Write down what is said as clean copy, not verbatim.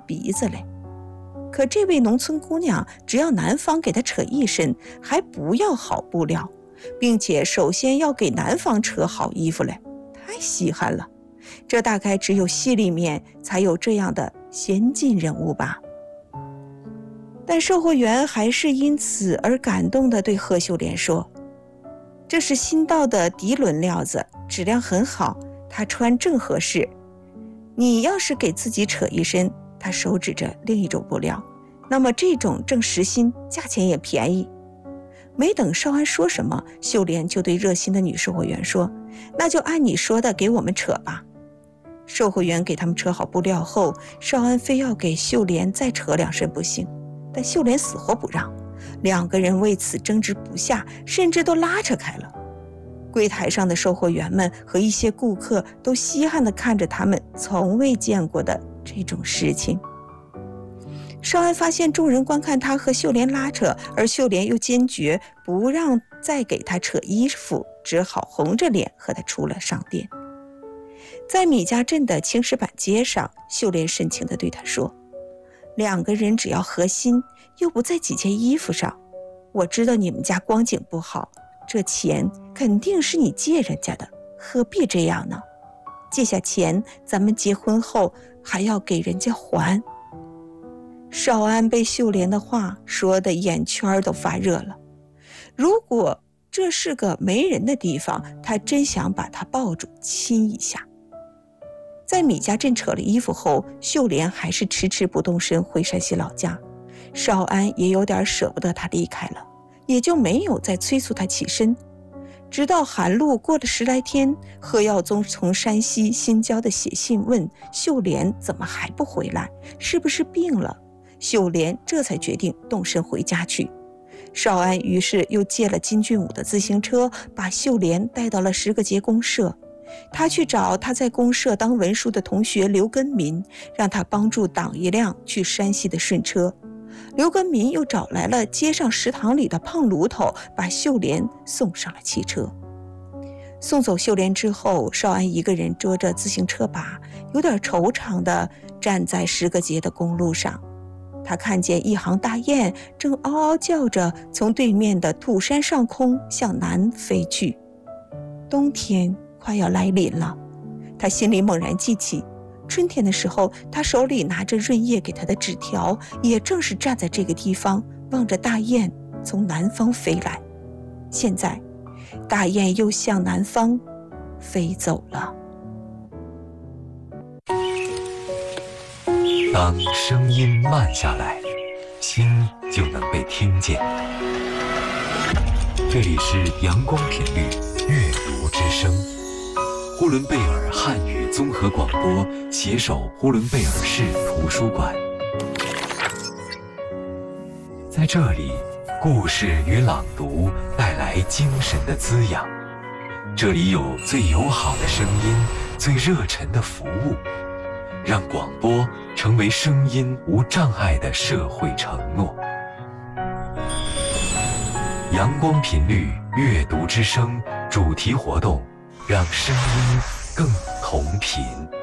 鼻子嘞。可这位农村姑娘只要男方给她扯一身，还不要好布料，并且首先要给男方扯好衣服嘞，太稀罕了。这大概只有戏里面才有这样的先进人物吧。但售货员还是因此而感动地对贺秀莲说，这是新到的涤纶料子，质量很好，她穿正合适。你要是给自己扯一身，他手指着另一种布料，那么这种正实心，价钱也便宜。没等少安说什么，秀莲就对热心的女售货员说，那就按你说的给我们扯吧。售货员给他们扯好布料后，少安非要给秀莲再扯2身不行，但秀莲死活不让，2个人为此争执不下，甚至都拉扯开了。柜台上的售货员们和一些顾客都稀罕地看着他们从未见过的这种事情。少安发现众人观看他和秀莲拉扯，而秀莲又坚决不让再给他扯衣服，只好红着脸和他出了商店。在米家镇的青石板街上，秀莲深情地对他说，2个人只要合心，又不在几件衣服上，我知道你们家光景不好，这钱肯定是你借人家的，何必这样呢？借下钱，咱们结婚后还要给人家还。少安被秀莲的话说得眼圈都发热了，如果这是个没人的地方，他真想把他抱住亲一下。在米家镇扯了衣服后，秀莲还是迟迟不动身回山西老家，少安也有点舍不得他离开了，也就没有再催促他起身。直到寒露过了10来天，贺耀宗从山西新交的写信问秀莲怎么还不回来，是不是病了，秀莲这才决定动身回家去。少安于是又借了金俊武的自行车，把秀莲带到了10个街公社。他去找他在公社当文书的同学刘根民，让他帮助挡一辆去山西的顺车。刘根民又找来了街上食堂里的胖炉头，把秀莲送上了汽车。送走秀莲之后，少安一个人捉着自行车把，有点惆怅地站在10个街的公路上。他看见一行大雁正嗷嗷叫着从对面的土山上空向南飞去。冬天快要来临了，他心里猛然记起春天的时候，他手里拿着润叶给他的纸条，也正是站在这个地方，望着大雁从南方飞来。现在大雁又向南方飞走了。 当声音慢下来，心就能被听见。这里是阳光频率阅读之声，呼伦贝尔汉语综合广播携手呼伦贝尔市图书馆。在这里，故事与朗读带来精神的滋养。这里有最友好的声音，最热忱的服务，让广播成为声音无障碍的社会承诺。阳光频率阅读之声主题活动，让声音更同频。